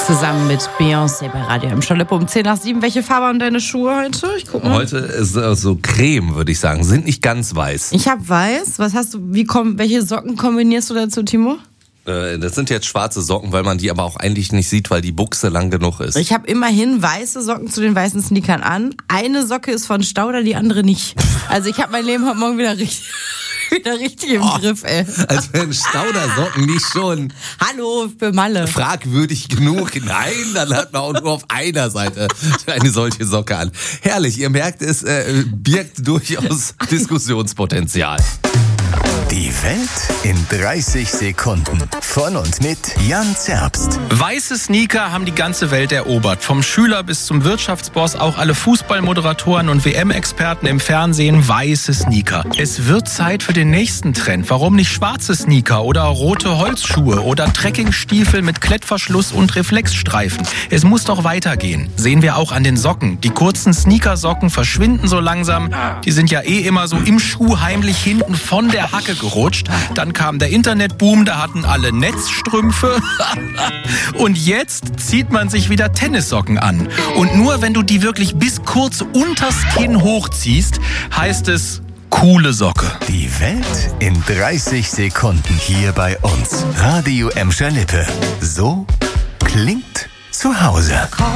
Zusammen mit Beyoncé bei Radio M. Schalippe um 6:10. Welche Farbe haben deine Schuhe heute? Ich guck mal. Heute ist so Creme, würde ich sagen. Sind nicht ganz weiß. Ich habe weiß. Was hast du? Welche Socken kombinierst du dazu, Timo? Das sind jetzt schwarze Socken, weil man die aber auch eigentlich nicht sieht, weil die Buchse lang genug ist. Ich habe immerhin weiße Socken zu den weißen Sneakern an. Eine Socke ist von Stauder, die andere nicht. Also ich habe mein Leben heute Morgen wieder richtig im Griff, ey. Als wären Staudersocken nicht schon Hallo, für Malle. fragwürdig genug. Nein, dann hat man auch nur auf einer Seite eine solche Socke an. Herrlich, ihr merkt, es birgt durchaus Diskussionspotenzial. Die Welt in 30 Sekunden. Von und mit Jan Zerbst. Weiße Sneaker haben die ganze Welt erobert. Vom Schüler bis zum Wirtschaftsboss, auch alle Fußballmoderatoren und WM-Experten im Fernsehen, weiße Sneaker. Es wird Zeit für den nächsten Trend. Warum nicht schwarze Sneaker oder rote Holzschuhe oder Trekkingstiefel mit Klettverschluss und Reflexstreifen? Es muss doch weitergehen. Sehen wir auch an den Socken. Die kurzen Sneakersocken verschwinden so langsam. Die sind ja immer so im Schuh heimlich hinten von der Hacke gerutscht. Dann kam der Internetboom, da hatten alle Netzstrümpfe. Und jetzt zieht man sich wieder Tennissocken an. Und nur wenn du die wirklich bis kurz unters Kinn hochziehst, heißt es coole Socke. Die Welt in 30 Sekunden hier bei uns. Radio M. Schalippe. So klingt zu Hause.